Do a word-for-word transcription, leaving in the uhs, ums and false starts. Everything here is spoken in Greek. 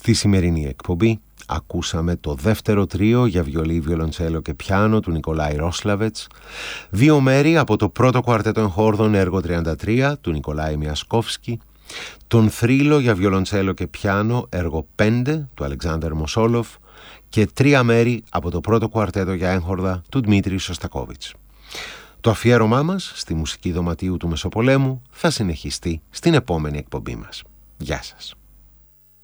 Στη σημερινή εκπομπή ακούσαμε το δεύτερο τρίο για βιολί, βιολοντσέλο και πιάνο του Νικολάη Ρόσλαβετς, δύο μέρη από το πρώτο κουαρτέτο εγχόρδων έργο τριάντα τρία του Νικολάη Μιασκόφσκι, τον θρύλο για βιολοντσέλο και πιάνο έργο πέντε του Αλεξάνδερ Μοσόλοφ και τρία μέρη από το πρώτο κουαρτέτο για έγχορδα του Δημήτρη Σωστακόβιτς. Το αφιέρωμά μας στη μουσική δωματίου του Μεσοπολέμου θα συνεχιστεί στην επόμενη εκπομπή μας. Γεια σας.